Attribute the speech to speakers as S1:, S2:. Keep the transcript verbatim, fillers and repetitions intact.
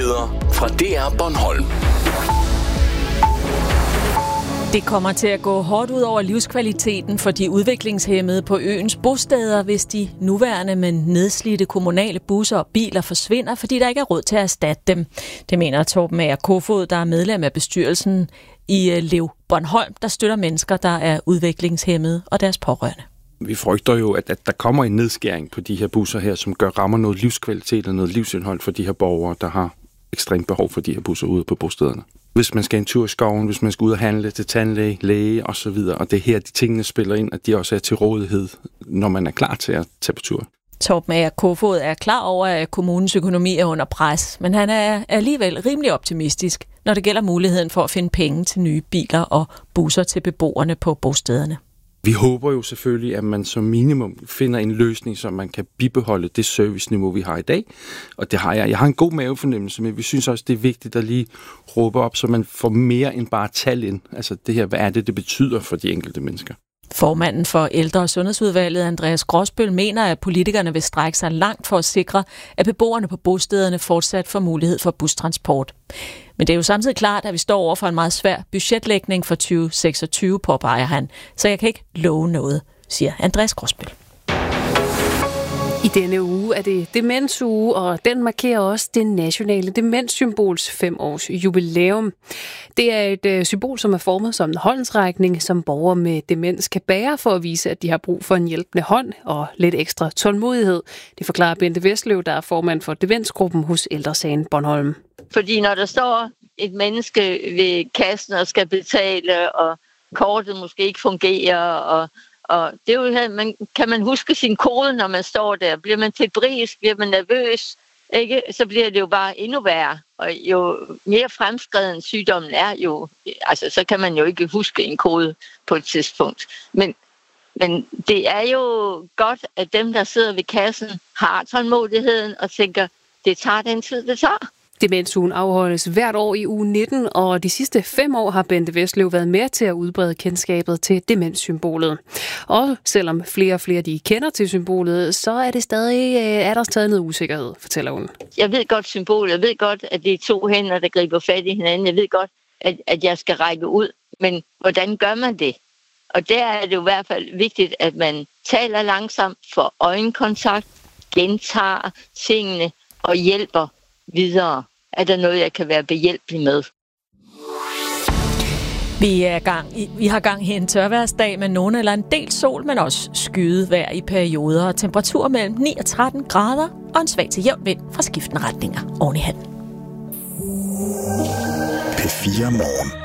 S1: Nyheder fra D R Bornholm.
S2: Det kommer til at gå hårdt ud over livskvaliteten for de udviklingshæmmede på øens bosteder, hvis de nuværende, men nedslidte kommunale busser og biler forsvinder, fordi der ikke er råd til at erstatte dem. Det mener Torben Ager Kofod, der er medlem af bestyrelsen i Lev Bornholm, der støtter mennesker, der er udviklingshæmmede og deres pårørende.
S3: Vi frygter jo, at, at der kommer en nedskæring på de her busser her, som gør rammer noget livskvalitet og noget livsindhold for de her borgere, der har ekstremt behov for de her busser ude på bostederne. Hvis man skal en tur i skoven, hvis man skal ud og handle til tandlæge, læge osv., og det er her, de tingene spiller ind, at de også er til rådighed, når man er klar til at tage på tur.
S2: Torben Ager Kofod er klar over, at kommunens økonomi er under pres, men han er alligevel rimelig optimistisk, når det gælder muligheden for at finde penge til nye biler og busser til beboerne på bostederne.
S3: Vi håber jo selvfølgelig, at man som minimum finder en løsning, så man kan bibeholde det serviceniveau, vi har i dag. Og det har jeg. Jeg har en god mavefornemmelse, men vi synes også, det er vigtigt at lige råbe op, så man får mere end bare tal ind. Altså det her, hvad er det, det betyder for de enkelte mennesker?
S2: Formanden for Ældre- og Sundhedsudvalget, Andreas Gråsbøl, mener, at politikerne vil strække sig langt for at sikre, at beboerne på bostederne fortsat får mulighed for bustransport. Men det er jo samtidig klart, at vi står over for en meget svær budgetlægning for tyve seksogtyve, påpeger han. Så jeg kan ikke love noget, siger Andreas Gråsbøl.
S4: I denne uge er det demensuge, og den markerer også det nationale demenssymbols fem års jubilæum. Det er et øh, symbol, som er formet som en håndsrækning, som borgere med demens kan bære for at vise, at de har brug for en hjælpende hånd og lidt ekstra tålmodighed. Det forklarer Bente Vestløv, der er formand for demensgruppen hos Ældre Sagen Bornholm.
S5: Fordi når der står et menneske ved kassen og skal betale, og kortet måske ikke fungerer, og Og det er jo, man, kan man huske sin kode, når man står der? Bliver man tilbrisk, bliver man nervøs, ikke? Så bliver det jo bare endnu værre. Og jo mere fremskreden sygdommen er, jo, altså, så kan man jo ikke huske en kode på et tidspunkt. Men, men det er jo godt, at dem, der sidder ved kassen, har tålmodigheden og tænker, det tager den tid, det tager.
S4: Demensugen afholdes hvert år i uge nitten, og de sidste fem år har Bente Vestløv været med til at udbrede kendskabet til demenssymbolet. Og selvom flere og flere de kender til symbolet, så er det stadig er der stadig noget usikkerhed, fortæller hun.
S5: Jeg ved godt symbolet, jeg ved godt, at det er to hænder, der griber fat i hinanden. Jeg ved godt, at, at jeg skal række ud, men hvordan gør man det? Og der er det jo i hvert fald vigtigt, at man taler langsomt, får øjenkontakt, gentager tingene og hjælper videre. Er der noget, jeg kan være behjælpelig med?
S2: Vi, er gang i, vi har gang i en tørværsdag med nogen eller en del sol, men også skyet vejr i perioder og temperatur mellem ni og tretten grader og en svag til jævn vind fra skiftende retninger oven i handen.
S1: P fire Morgen.